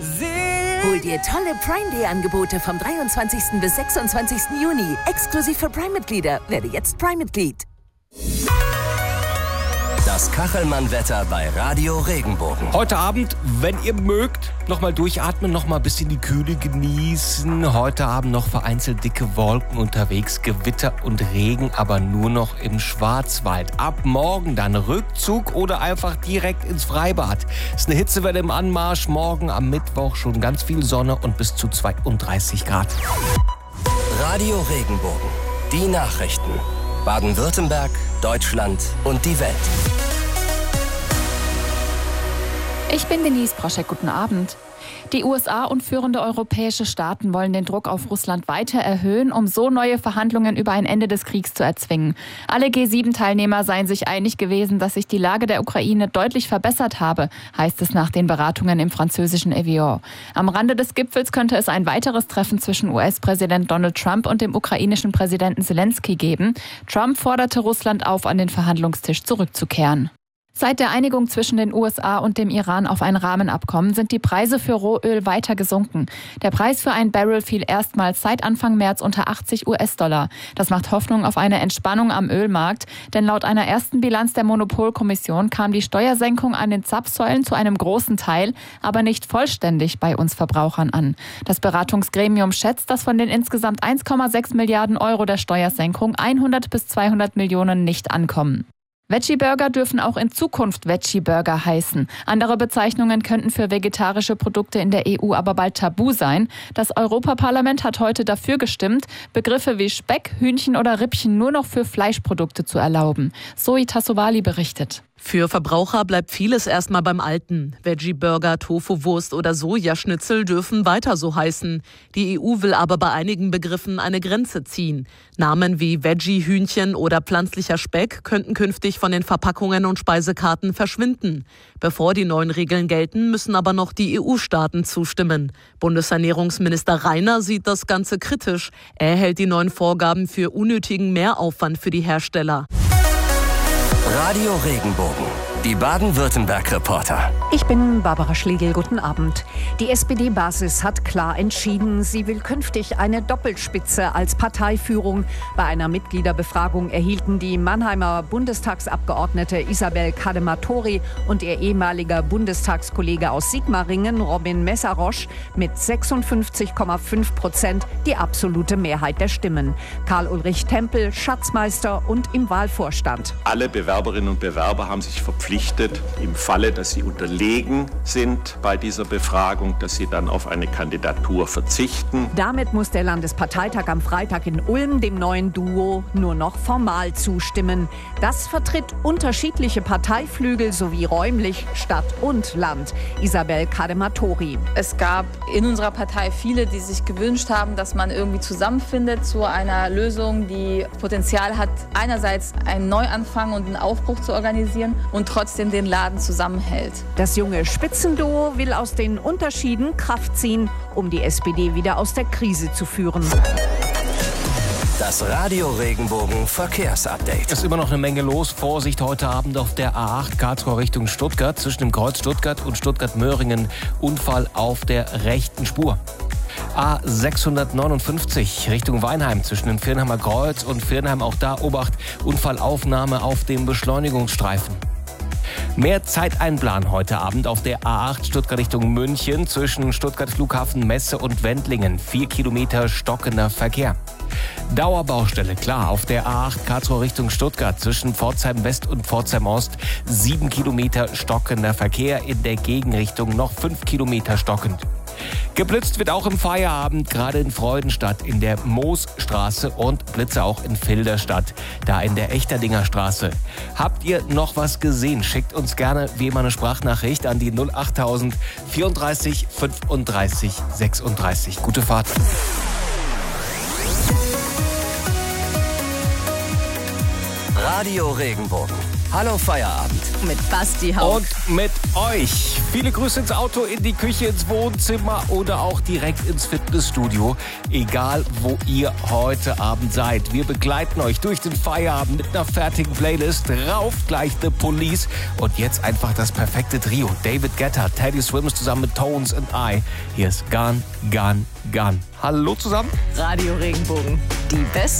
Hol dir tolle Prime Day Angebote vom 23. bis 26. Juni. Exklusiv für Prime-Mitglieder. Werde jetzt Prime-Mitglied. Das Kachelmann-Wetter bei Radio Regenbogen. Heute Abend, wenn ihr mögt, nochmal durchatmen, nochmal ein bisschen die Kühle genießen. Heute Abend noch vereinzelt dicke Wolken unterwegs, Gewitter und Regen, aber nur noch im Schwarzwald. Ab morgen dann Rückzug oder einfach direkt ins Freibad. Ist eine Hitzewelle im Anmarsch. Morgen am Mittwoch schon ganz viel Sonne und bis zu 32 Grad. Radio Regenbogen. Die Nachrichten. Baden-Württemberg, Deutschland und die Welt. Ich bin Denise Proschek, guten Abend. Die USA und führende europäische Staaten wollen den Druck auf Russland weiter erhöhen, um so neue Verhandlungen über ein Ende des Kriegs zu erzwingen. Alle G7-Teilnehmer seien sich einig gewesen, dass sich die Lage der Ukraine deutlich verbessert habe, heißt es nach den Beratungen im französischen Evian. Am Rande des Gipfels könnte es ein weiteres Treffen zwischen US-Präsident Donald Trump und dem ukrainischen Präsidenten Zelensky geben. Trump forderte Russland auf, an den Verhandlungstisch zurückzukehren. Seit der Einigung zwischen den USA und dem Iran auf ein Rahmenabkommen sind die Preise für Rohöl weiter gesunken. Der Preis für ein Barrel fiel erstmals seit Anfang März unter 80 US-Dollar. Das macht Hoffnung auf eine Entspannung am Ölmarkt, denn laut einer ersten Bilanz der Monopolkommission kam die Steuersenkung an den Zapfsäulen zu einem großen Teil, aber nicht vollständig bei uns Verbrauchern an. Das Beratungsgremium schätzt, dass von den insgesamt 1,6 Milliarden Euro der Steuersenkung 100 bis 200 Millionen nicht ankommen. Veggie-Burger dürfen auch in Zukunft Veggie-Burger heißen. Andere Bezeichnungen könnten für vegetarische Produkte in der EU aber bald tabu sein. Das Europaparlament hat heute dafür gestimmt, Begriffe wie Speck, Hühnchen oder Rippchen nur noch für Fleischprodukte zu erlauben. Zoe Tassovali berichtet. Für Verbraucher bleibt vieles erstmal beim Alten. Veggie-Burger, Tofu-Wurst oder Sojaschnitzel dürfen weiter so heißen. Die EU will aber bei einigen Begriffen eine Grenze ziehen. Namen wie Veggie-Hühnchen oder pflanzlicher Speck könnten künftig von den Verpackungen und Speisekarten verschwinden. Bevor die neuen Regeln gelten, müssen aber noch die EU-Staaten zustimmen. Bundesernährungsminister Rainer sieht das Ganze kritisch. Er hält die neuen Vorgaben für unnötigen Mehraufwand für die Hersteller. Radio Regenbogen. Die Baden-Württemberg-Reporter. Ich bin Barbara Schlegel, guten Abend. Die SPD-Basis hat klar entschieden, sie will künftig eine Doppelspitze als Parteiführung. Bei einer Mitgliederbefragung erhielten die Mannheimer Bundestagsabgeordnete Isabel Kadematori und ihr ehemaliger Bundestagskollege aus Sigmaringen, Robin Messarosch, mit 56,5% die absolute Mehrheit der Stimmen. Karl-Ulrich Tempel, Schatzmeister und im Wahlvorstand. Alle Bewerberinnen und Bewerber haben sich verpflichtet, im Falle, dass sie unterlegen sind bei dieser Befragung, dass sie dann auf eine Kandidatur verzichten. Damit muss der Landesparteitag am Freitag in Ulm dem neuen Duo nur noch formal zustimmen. Das vertritt unterschiedliche Parteiflügel sowie räumlich Stadt und Land. Isabel Kadematori. Es gab in unserer Partei viele, die sich gewünscht haben, dass man irgendwie zusammenfindet zu einer Lösung, die Potenzial hat, einerseits einen Neuanfang und einen Aufbruch zu organisieren und trotzdem den Laden zusammenhält. Das junge Spitzenduo will aus den Unterschieden Kraft ziehen, um die SPD wieder aus der Krise zu führen. Das Radio Regenbogen Verkehrsupdate. Es ist immer noch eine Menge los. Vorsicht heute Abend auf der A8 Karlsruhe Richtung Stuttgart. Zwischen dem Kreuz Stuttgart und Stuttgart-Möhringen Unfall auf der rechten Spur. A659 Richtung Weinheim zwischen dem Viernheimer Kreuz und Viernheim. Auch da Obacht, Unfallaufnahme auf dem Beschleunigungsstreifen. Mehr Zeit einplanen heute Abend auf der A8 Stuttgart Richtung München zwischen Stuttgart Flughafen Messe und Wendlingen. 4 Kilometer stockender Verkehr. Dauerbaustelle, klar, auf der A8 Karlsruhe Richtung Stuttgart zwischen Pforzheim West und Pforzheim Ost. 7 Kilometer stockender Verkehr, in der Gegenrichtung noch 5 Kilometer stockend. Geblitzt wird auch im Feierabend, gerade in Freudenstadt, in der Moosstraße und Blitze auch in Filderstadt, da in der Echterdinger Straße. Habt ihr noch was gesehen? Schickt uns gerne wie immer eine Sprachnachricht an die 08000 34 35 36. Gute Fahrt. Radio Regenbogen. Hallo Feierabend. Mit Basti Hauck. Und mit euch. Viele Grüße ins Auto, in die Küche, ins Wohnzimmer oder auch direkt ins Fitnessstudio. Egal, wo ihr heute Abend seid. Wir begleiten euch durch den Feierabend mit einer fertigen Playlist. Rauf gleich The Police. Und jetzt einfach das perfekte Trio. David Guetta, Teddy Swims zusammen mit Tones and I. Hier ist Gone, Gone, Gone. Hallo zusammen. Radio Regenbogen. Die besten